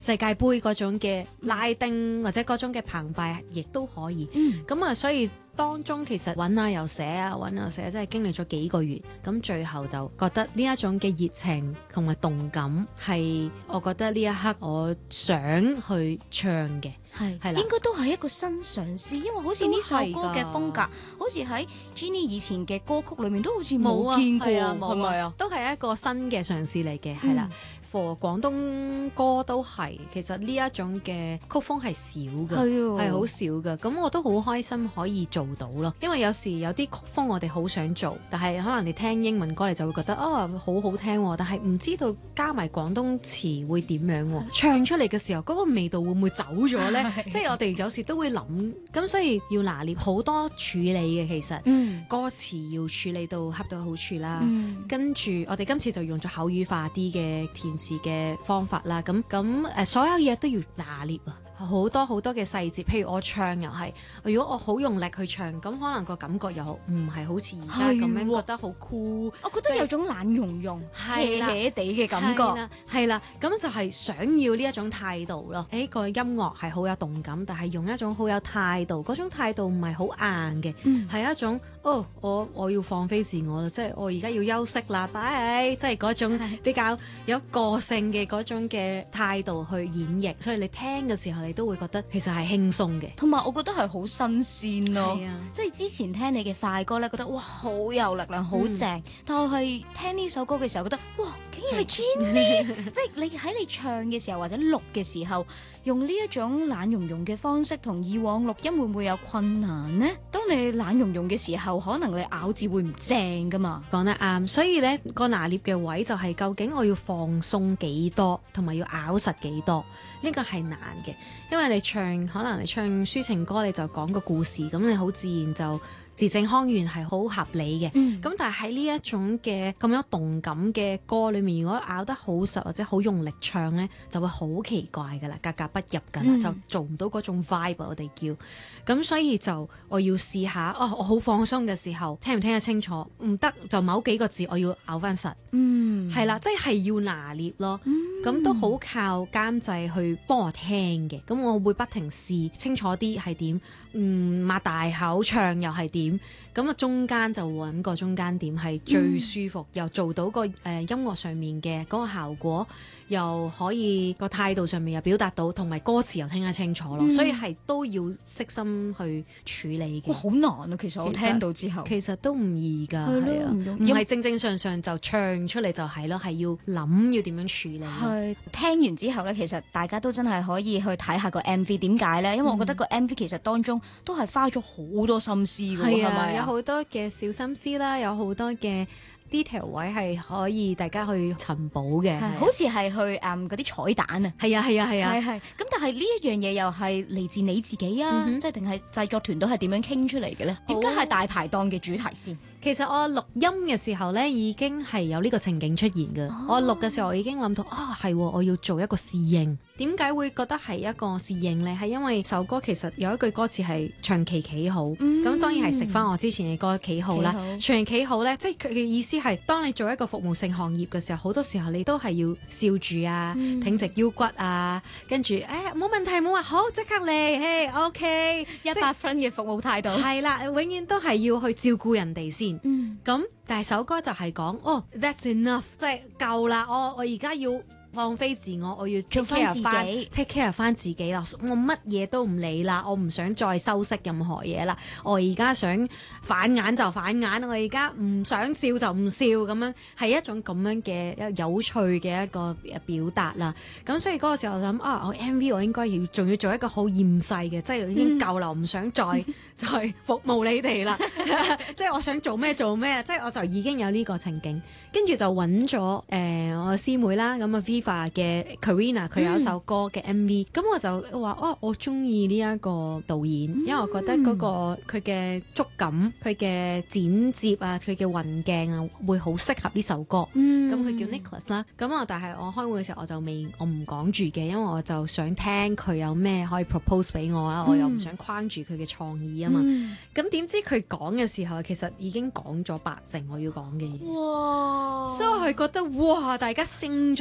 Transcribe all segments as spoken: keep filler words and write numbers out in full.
世界盃嗰種嘅拉丁或者嗰種嘅澎湃，亦都可以。咁啊、嗯，所以當中其實揾下又寫啊，揾下又寫，真係經歷咗幾個月，咁最後就覺得呢一種嘅熱情同埋動感係我覺得呢一刻我想去唱嘅。 係係啦應該都係一個新嘗試，因為好似呢首歌嘅風格，好似喺 Jenny 以前嘅歌曲裏面都好似冇見過， 係啊冇係咪啊？ 都係一個新嘅嘗試嚟嘅，係啦。for 廣東歌都係，其實呢一種嘅曲風係少嘅， 係係好少嘅。咁我都好開心可以做到咯。因為有時有啲曲風我哋好想做，但係可能你聽英文歌你就會覺得啊好好聽，但係唔知道加埋廣東詞會點樣，唱出嚟嘅時候嗰個味道會唔會走咗呢？即係我哋有時都會諗，咁所以要拿捏好多處理嘅，其實、嗯、歌詞要處理到恰到好處啦。嗯、跟住我哋今次就用咗口語化啲嘅填詞嘅方法啦。咁咁誒，所有嘢都要拿捏啊！好多好多嘅細節，譬如我唱又係，如果我好用力去唱，咁可能個感覺又唔係好似而家咁樣覺得好酷。 我覺得有種懶融融、hea hea 地嘅感覺。 係啦，咁就係想要呢一種態度咯。誒個音樂係好有動感，但係用一種好有態度，嗰種態度唔係好硬嘅，係、嗯、一種哦，我我要放飛自我啦，即係我而家要休息啦，拜，即係嗰種比較有個性嘅嗰種嘅態度去演繹，所以你聽嘅時候你都會覺得其實係輕鬆嘅， 同埋我覺得係好新鮮咯。 係啊， 即係之前聽你嘅快歌咧，覺得哇好有力量，好正。嗯、但係聽呢首歌嘅時候，覺得哇竟然係 Jenny，即係你喺你唱嘅時候或者錄嘅時候，用呢一種懶融融嘅方式，同以往錄音會唔會有困難呢？當你懶融融嘅時候，可能你咬字會唔正噶嘛？ 講得啱，所以咧個拿捏嘅位就係究竟我要放鬆幾多，同埋要咬實幾多，呢個係難嘅。因為你唱可能你唱抒情歌，你就講個故事，咁你好自然就字正腔圓係好合理嘅。咁、嗯、但係喺呢一種嘅咁樣動感嘅歌裏面，如果咬得好實或者好用力唱呢，就會好奇怪噶啦，格格不入噶啦，嗯、就做唔到嗰種 vibe 我哋叫。咁所以就我要試下，哦，我好放鬆嘅時候，聽唔聽得清楚？唔得就某幾個字我要咬翻實。嗯，係啦，即係要拿捏咯。咁、嗯、都好靠監製去幫我聽嘅。咁我會不停試清楚啲係點，嗯，擘大口唱又係點。咁啊，中間就揾個中間點係最舒服，嗯、又做到個誒、呃、音樂上面嘅嗰個效果，又可以個態度上面又表達到，同埋歌詞又聽得清楚咯。嗯、所以係都要悉心去處理嘅。 哇，好難啊！其實我聽到之後， 其實都唔易㗎，係啊，唔係正正常常就唱出嚟就係咯，係要諗要點樣處理。 係聽完之後咧，其實大家都真係可以去睇下個 M V。點解咧？因為我覺得個 M V 其實當中都係花咗好多心思㗎，係咪啊？ 有好多嘅小心思啦，有好多嘅 detail 位係可以大家去尋寶嘅， 好似係去誒嗰啲彩蛋啊， 係啊係啊係啊， 係係。咁但係呢一樣嘢又係嚟自你自己啊，即係定係製作團隊係點樣傾出嚟嘅咧？點解係大排檔嘅主題先？ 其實我錄音嘅時候咧，已經係有呢個情景出現嘅。哦、我錄嘅時候，我已經諗到啊，係、哦、我要做一個侍應。點解會覺得係一個侍應咧？係因為首歌其實有一句歌詞係長期企好，咁、嗯、當然係食翻我之前嘅歌企好啦。好長企好咧，即係佢嘅意思係，當你做一個服務性行業嘅時候，好多時候你都係要笑住啊，嗯、挺直腰骨啊，跟住誒冇問題冇話好即刻嚟，誒 OK 一百分嘅服務態度。 係啦，永遠都係要去照顧人哋先。咁、嗯、但係首歌就係講哦 that's enough， 即係夠啦，我我而家要放飛自我，我要 take care 翻 take care 翻自己啦，我乜嘢都唔理啦，我唔想再修飾任何嘢啦，我而家想反眼就反眼，我而家唔想笑就唔笑，咁樣係一種咁樣嘅一有趣嘅一個表達啦。咁所以嗰個時候我諗啊，我 M V 我應該要仲要做一個好厭世嘅，即係已經夠啦，唔想再、嗯、再服務你哋啦，即係我想做咩做咩，即係我就已經有呢個情景，跟住就揾咗誒我師妹啦，咁啊 Viva 嘅 Karina 佢有一首歌嘅 M V，咁、嗯、我就話哦，我中意呢一個導演，嗯、因為我覺得嗰、那個佢嘅觸感、佢嘅剪接啊、佢嘅運鏡啊，會好適合呢首歌。咁佢、嗯、叫 Nicholas 啦，咁啊，但係我開會嘅時候我就未，我唔講住嘅，因為我就想聽佢有咩可以 propose 俾我啊，嗯、我又唔想框住佢嘅創意啊嘛。咁點、嗯、知佢講嘅時候，其實已經講咗八成我要講嘅嘢。哇！所以我係覺得哇，大家升咗咯。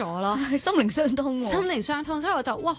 心靈相通喎， 心靈相通，所以我就哇